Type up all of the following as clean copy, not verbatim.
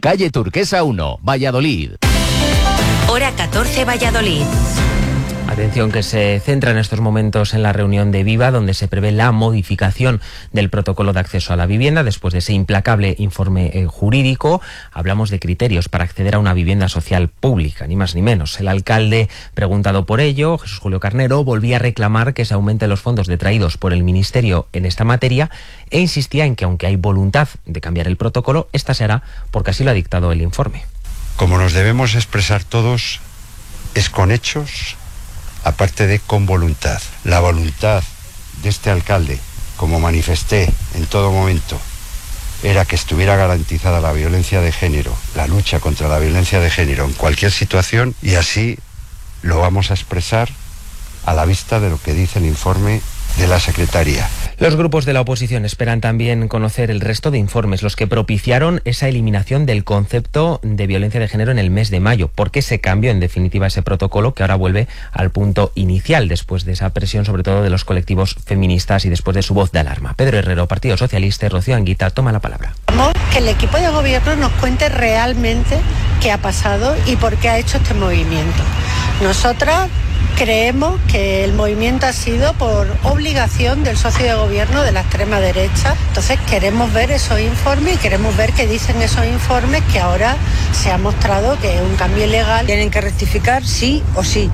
calle Turquesa 1, Valladolid. Hora 14, Valladolid. Atención, que se centra en estos momentos en la reunión de Viva, donde se prevé la modificación del protocolo de acceso a la vivienda. Después de ese implacable informe jurídico, hablamos de criterios para acceder a una vivienda social pública, ni más ni menos. El alcalde, preguntado por ello, Jesús Julio Carnero, volvía a reclamar que se aumenten los fondos detraídos por el Ministerio en esta materia e insistía en que, aunque hay voluntad de cambiar el protocolo, esta se hará porque así lo ha dictado el informe. Como nos debemos expresar todos, es con hechos, aparte de con voluntad. La voluntad de este alcalde, como manifesté en todo momento, era que estuviera garantizada la violencia de género, la lucha contra la violencia de género en cualquier situación, y así lo vamos a expresar a la vista de lo que dice el informe de la secretaria. Los grupos de la oposición esperan también conocer el resto de informes, los que propiciaron esa eliminación del concepto de violencia de género en el mes de mayo. ¿Por qué se cambió en definitiva ese protocolo que ahora vuelve al punto inicial después de esa presión sobre todo de los colectivos feministas y después de su voz de alarma? Pedro Herrero, Partido Socialista, y Rocío Anguita, toma la palabra. Que el equipo de gobierno nos cuente realmente qué ha pasado y por qué ha hecho este movimiento. Nosotras creemos que el movimiento ha sido por obligación del socio de gobierno de la extrema derecha. Entonces queremos ver esos informes y queremos ver qué dicen esos informes, que ahora se ha mostrado que es un cambio ilegal. Tienen que rectificar sí o sí.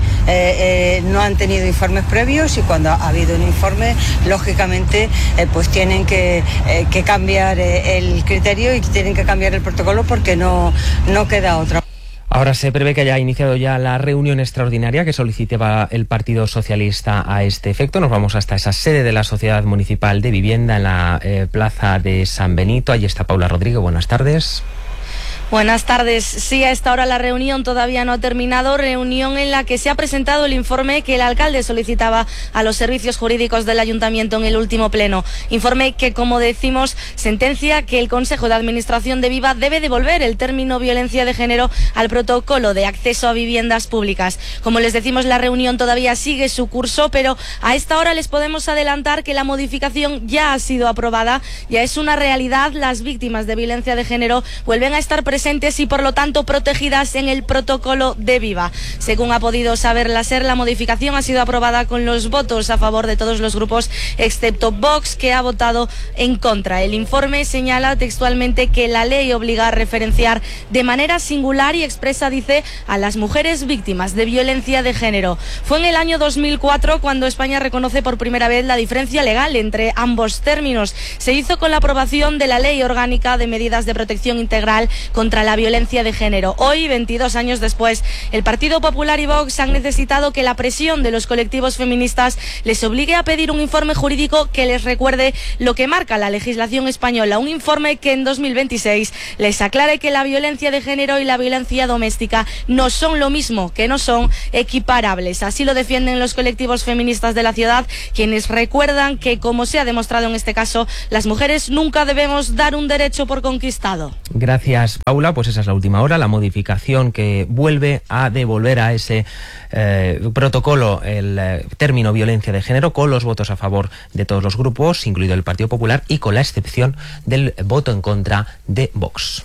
No han tenido informes previos y cuando ha habido un informe, lógicamente, pues tienen que cambiar el criterio y tienen que cambiar el protocolo porque no queda otra. Ahora se prevé que haya iniciado ya la reunión extraordinaria que solicitaba el Partido Socialista a este efecto. Nos vamos hasta esa sede de la Sociedad Municipal de Vivienda en la plaza de San Benito. Allí está Paula Rodrigo. Buenas tardes. Buenas tardes. Sí, a esta hora la reunión todavía no ha terminado, reunión en la que se ha presentado el informe que el alcalde solicitaba a los servicios jurídicos del Ayuntamiento en el último pleno. Informe que, como decimos, sentencia que el Consejo de Administración de Viva debe devolver el término violencia de género al protocolo de acceso a viviendas públicas. Como les decimos, la reunión todavía sigue su curso, pero a esta hora les podemos adelantar que la modificación ya ha sido aprobada, ya es una realidad. Las víctimas de violencia de género vuelven a estar presentes y por lo tanto protegidas en el protocolo de Viva. Según ha podido saber la SER, la modificación ha sido aprobada con los votos a favor de todos los grupos excepto Vox, que ha votado en contra. El informe señala textualmente que la ley obliga a referenciar de manera singular y expresa, dice, a las mujeres víctimas de violencia de género. Fue en el año 2004 cuando España reconoce por primera vez la diferencia legal entre ambos términos. Se hizo con la aprobación de la Ley Orgánica de Medidas de Protección Integral contra la violencia de género. Hoy, 22 años después, el Partido Popular y Vox han necesitado que la presión de los colectivos feministas les obligue a pedir un informe jurídico que les recuerde lo que marca la legislación española. Un informe que en 2026 les aclare que la violencia de género y la violencia doméstica no son lo mismo, que no son equiparables. Así lo defienden los colectivos feministas de la ciudad, quienes recuerdan que, como se ha demostrado en este caso, las mujeres nunca debemos dar un derecho por conquistado. Gracias, Paula. Pues esa es la última hora, la modificación que vuelve a devolver a ese protocolo el término violencia de género, con los votos a favor de todos los grupos, incluido el Partido Popular, y con la excepción del voto en contra de Vox.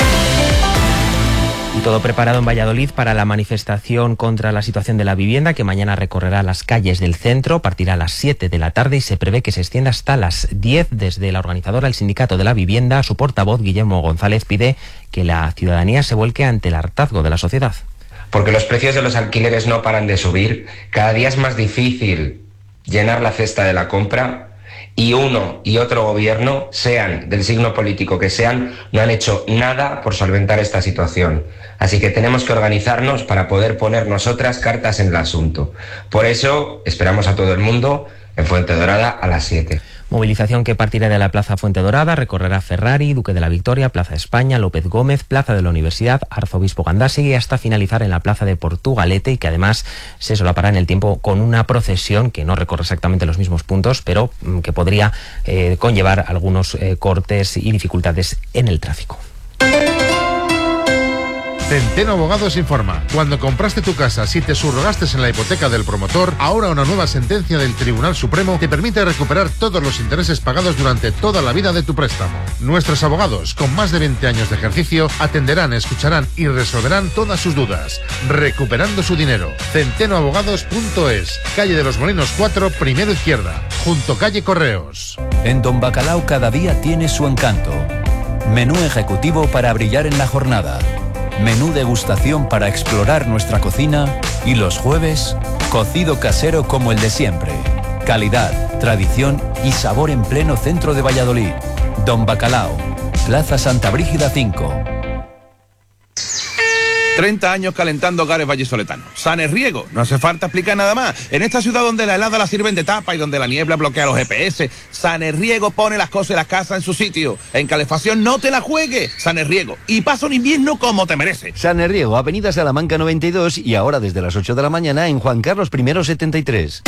Y todo preparado en Valladolid para la manifestación contra la situación de la vivienda, que mañana recorrerá las calles del centro, partirá a las 7 de la tarde y se prevé que se extienda hasta las 10. Desde la organizadora, el Sindicato de la Vivienda, su portavoz, Guillermo González, pide que la ciudadanía se vuelque ante el hartazgo de la sociedad. Porque los precios de los alquileres no paran de subir, cada día es más difícil llenar la cesta de la compra. Y uno y otro gobierno, sean del signo político que sean, no han hecho nada por solventar esta situación. Así que tenemos que organizarnos para poder poner nosotras cartas en el asunto. Por eso esperamos a todo el mundo en Fuenterrabía a las 7. Movilización que partirá de la Plaza Fuenterrabía, recorrerá Ferrari, Duque de la Victoria, Plaza España, López Gómez, Plaza de la Universidad, Arzobispo Gandásegui, hasta finalizar en la Plaza de Portugalete, y que además se solapará en el tiempo con una procesión que no recorre exactamente los mismos puntos, pero que podría conllevar algunos cortes y dificultades en el tráfico. Centeno Abogados informa. Cuando compraste tu casa, si te subrogaste en la hipoteca del promotor, ahora una nueva sentencia del Tribunal Supremo te permite recuperar todos los intereses pagados durante toda la vida de tu préstamo. Nuestros abogados, con más de 20 años de ejercicio, atenderán, escucharán y resolverán todas sus dudas, recuperando su dinero. centenoabogados.es, calle de los Molinos 4, primero izquierda, junto calle Correos. En Don Bacalao cada día tiene su encanto. Menú ejecutivo para brillar en la jornada. Menú degustación para explorar nuestra cocina. Y los jueves, cocido casero como el de siempre. Calidad, tradición y sabor en pleno centro de Valladolid. Don Bacalao, Plaza Santa Brígida 5. 30 años calentando hogares vallisoletanos. Sanerriego, no hace falta explicar nada más. En esta ciudad donde la helada la sirven de tapa y donde la niebla bloquea los GPS, Sanerriego pone las cosas y las casas en su sitio. En calefacción no te la juegues, Sanerriego. Y pasa un invierno como te merece. Sanerriego, Avenida Salamanca 92 y ahora desde las 8 de la mañana en Juan Carlos I 73.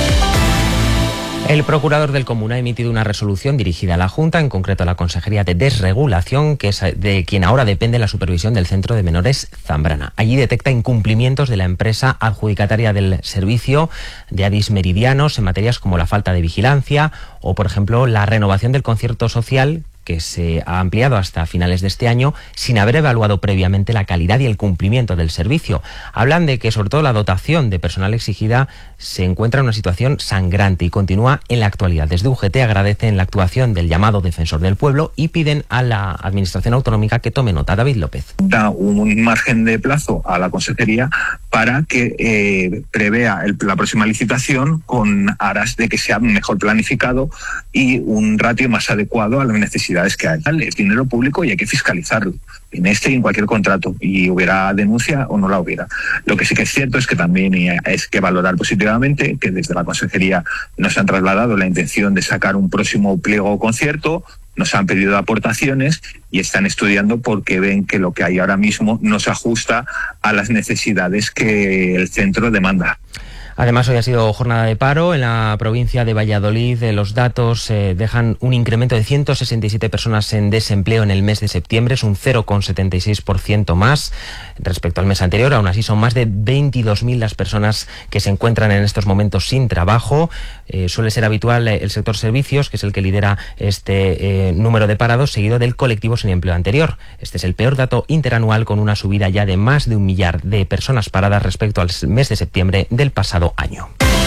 El procurador del Común ha emitido una resolución dirigida a la Junta, en concreto a la Consejería de Desregulación, que es de quien ahora depende la supervisión del Centro de Menores Zambrana. Allí detecta incumplimientos de la empresa adjudicataria del servicio de Adis Meridianos en materias como la falta de vigilancia o, por ejemplo, la renovación del concierto social, que se ha ampliado hasta finales de este año sin haber evaluado previamente la calidad y el cumplimiento del servicio. Hablan de que sobre todo la dotación de personal exigida se encuentra en una situación sangrante y continúa en la actualidad. Desde UGT agradecen la actuación del llamado defensor del pueblo y piden a la Administración Autonómica que tome nota. David López. Da un margen de plazo a la Consejería para que prevea la próxima licitación con aras de que sea mejor planificado y un ratio más adecuado a las necesidades que hay. Es dinero público y hay que fiscalizarlo, en este y en cualquier contrato, y hubiera denuncia o no la hubiera. Lo que sí que es cierto es que también es que valorar positivamente que desde la Consejería nos han trasladado la intención de sacar un próximo pliego o concierto, nos han pedido aportaciones y están estudiando porque ven que lo que hay ahora mismo no se ajusta a las necesidades que el centro demanda. Además, hoy ha sido jornada de paro en la provincia de Valladolid. Los datos dejan un incremento de 167 personas en desempleo en el mes de septiembre. Es un 0,76% más respecto al mes anterior. Aún así, son más de 22.000 las personas que se encuentran en estos momentos sin trabajo. Suele ser habitual el sector servicios, que es el que lidera este número de parados, seguido del colectivo sin empleo anterior. Este es el peor dato interanual, con una subida ya de más de 1 millar de personas paradas respecto al mes de septiembre del pasado año.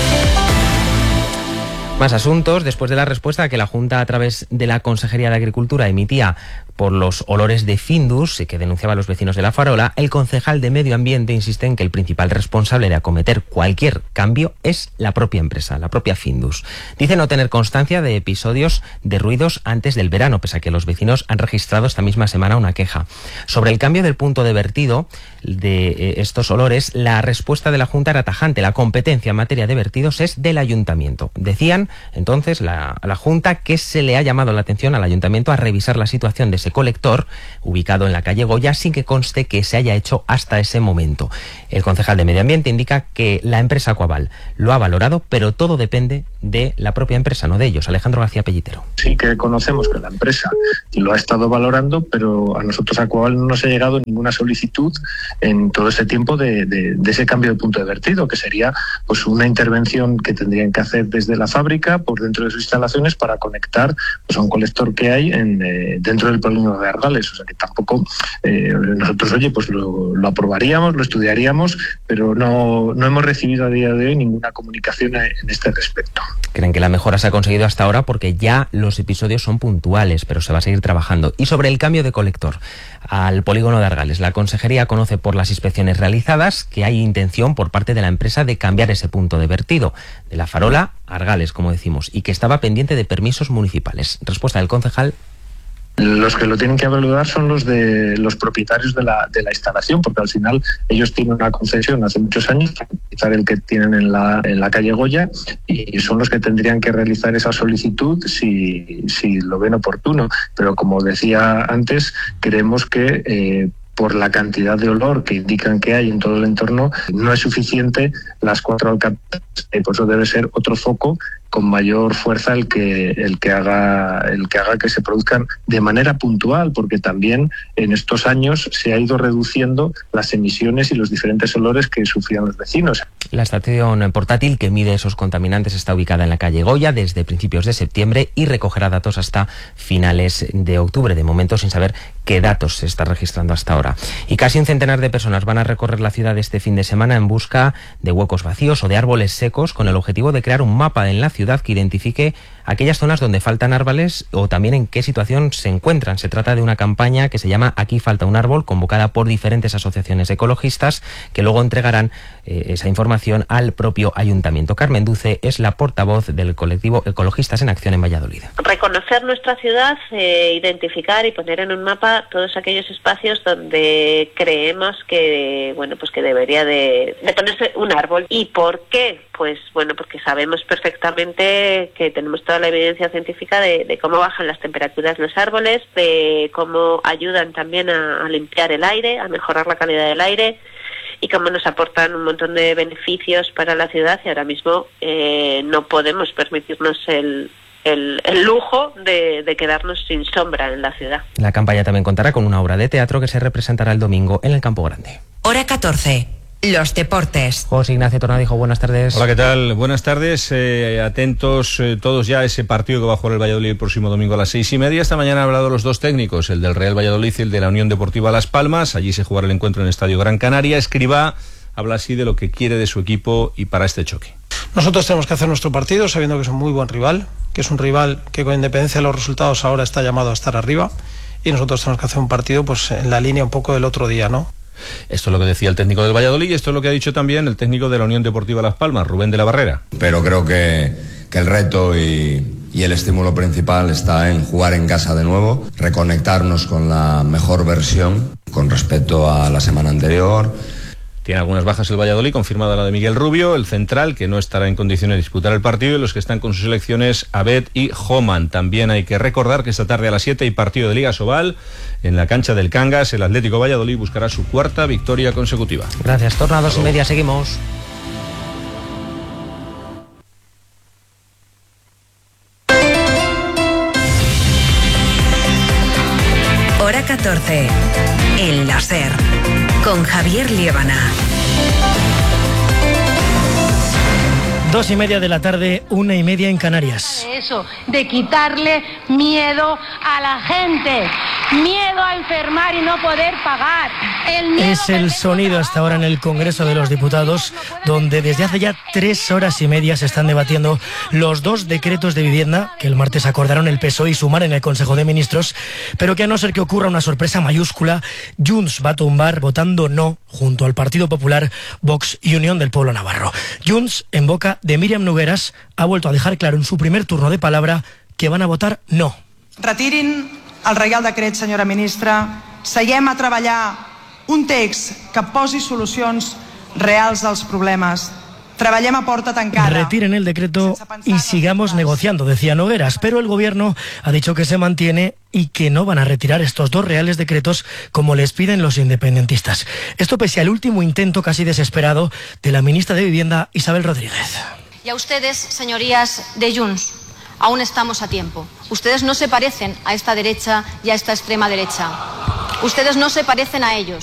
Más asuntos. Después de la respuesta que la Junta, a través de la Consejería de Agricultura, emitía por los olores de Findus que denunciaban los vecinos de La Farola, el concejal de Medio Ambiente insiste en que el principal responsable de acometer cualquier cambio es la propia empresa, la propia Findus. Dice no tener constancia de episodios de ruidos antes del verano, pese a que los vecinos han registrado esta misma semana una queja. Sobre el cambio del punto de vertido de estos olores, la respuesta de la Junta era tajante. La competencia en materia de vertidos es del Ayuntamiento. Decían entonces a la Junta que se le ha llamado la atención al Ayuntamiento a revisar la situación de ese colector ubicado en la calle Goya, sin que conste que se haya hecho hasta ese momento. El concejal de Medio Ambiente indica que la empresa Aquaval lo ha valorado, pero todo depende de la propia empresa, no de ellos. Alejandro García Pellitero. Sí que conocemos que la empresa lo ha estado valorando, pero a nosotros Aquaval no nos ha llegado ninguna solicitud en todo ese tiempo de ese cambio de punto de vertido, que sería pues una intervención que tendrían que hacer desde la fábrica por dentro de sus instalaciones para conectar pues a un colector que hay dentro del polígono de Argales. O sea que tampoco nosotros, oye, pues lo aprobaríamos, lo estudiaríamos, pero no hemos recibido a día de hoy ninguna comunicación en este respecto. Creen que la mejora se ha conseguido hasta ahora porque ya los episodios son puntuales, pero se va a seguir trabajando. Y sobre el cambio de colector al polígono de Argales, la Consejería conoce por las inspecciones realizadas que hay intención por parte de la empresa de cambiar ese punto de vertido de La Farola a Argales, como decimos, y que estaba pendiente de permisos municipales. Respuesta del concejal. Los que lo tienen que evaluar son los propietarios de la instalación, porque al final ellos tienen una concesión hace muchos años para utilizar el que tienen en la calle Goya, y son los que tendrían que realizar esa solicitud si lo ven oportuno. Pero como decía antes, creemos que por la cantidad de olor que indican que hay en todo el entorno, no es suficiente las 4 alcátaras, por eso debe ser otro foco con mayor fuerza el que haga que se produzcan de manera puntual, porque también en estos años se ha ido reduciendo las emisiones y los diferentes olores que sufrían los vecinos. La estación portátil que mide esos contaminantes está ubicada en la calle Goya desde principios de septiembre y recogerá datos hasta finales de octubre, de momento sin saber qué datos se está registrando hasta ahora. Y casi un centenar de personas van a recorrer la ciudad este fin de semana en busca de huecos vacíos o de árboles secos, con el objetivo de crear un mapa en la ciudad que identifique aquellas zonas donde faltan árboles o también en qué situación se encuentran. Se trata de una campaña que se llama Aquí falta un árbol, convocada por diferentes asociaciones ecologistas que luego entregarán esa información al propio ayuntamiento. Carmen Duce es la portavoz del colectivo Ecologistas en Acción en Valladolid. Reconocer nuestra ciudad, identificar y poner en un mapa todos aquellos espacios donde creemos que, bueno, pues que debería de ponerse un árbol. ¿Y por qué? Pues bueno, porque sabemos perfectamente que tenemos toda la evidencia científica de cómo bajan las temperaturas de los árboles, de cómo ayudan también a limpiar el aire, a mejorar la calidad del aire y cómo nos aportan un montón de beneficios para la ciudad, y ahora mismo no podemos permitirnos el lujo de quedarnos sin sombra en la ciudad. La campaña también contará con una obra de teatro que se representará el domingo en el Campo Grande. Hora 14. Los deportes. José Ignacio Tornadijo, buenas tardes. Hola, ¿qué tal? Buenas tardes. Atentos todos ya a ese partido que va a jugar el Valladolid el próximo domingo a las 6:30. Esta mañana han hablado los dos técnicos, el del Real Valladolid y el de la Unión Deportiva Las Palmas. Allí se jugará el encuentro en el Estadio Gran Canaria. Escribá habla así de lo que quiere de su equipo y para este choque. Nosotros tenemos que hacer nuestro partido sabiendo que es un muy buen rival, que es un rival que con independencia de los resultados ahora está llamado a estar arriba, y nosotros tenemos que hacer un partido pues en la línea un poco del otro día, ¿no? Esto es lo que decía el técnico del Valladolid y esto es lo que ha dicho también el técnico de la Unión Deportiva Las Palmas, Rubén de la Barrera. Pero creo que el reto y el estímulo principal está en jugar en casa de nuevo, reconectarnos con la mejor versión con respecto a la semana anterior. Tiene algunas bajas el Valladolid, confirmada la de Miguel Rubio, el central, que no estará en condiciones de disputar el partido, y los que están con sus selecciones, Abed y Homan. También hay que recordar que esta tarde a las 7 hay partido de Liga Sobal en la cancha del Cangas. El Atlético Valladolid buscará su cuarta victoria consecutiva. Gracias, Torna, 2:30, seguimos. Hora 14. El láser. Con Javier Liébana. 2:30 de la tarde, 1:30 en Canarias. Eso, de quitarle miedo a la gente, miedo a enfermar y no poder pagar. Es el sonido hasta ahora en el Congreso de los Diputados, donde desde hace ya 3 horas y media se están debatiendo los 2 decretos de vivienda que el martes acordaron el PSOE y Sumar en el Consejo de Ministros, pero que a no ser que ocurra una sorpresa mayúscula, Junts va a tumbar votando no junto al Partido Popular, Vox y Unión del Pueblo Navarro. Junts, en boca de Míriam Nogueras, ha vuelto a dejar claro en su primer turno de palabra que van a votar no. Retirin el Reial Decret, senyora ministra, seguem a treballar un text que posi solucions reals als problemes. Treballem a porta tancada. Retiren el decreto y sigamos negociando, decía Nogueras, pero el gobierno ha dicho que se mantiene y que no van a retirar estos 2 reales decretos como les piden los independentistas. Esto pese al último intento casi desesperado de la ministra de Vivienda, Isabel Rodríguez. Y a ustedes, señorías de Junts, aún estamos a tiempo. Ustedes no se parecen a esta derecha y a esta extrema derecha. Ustedes no se parecen a ellos.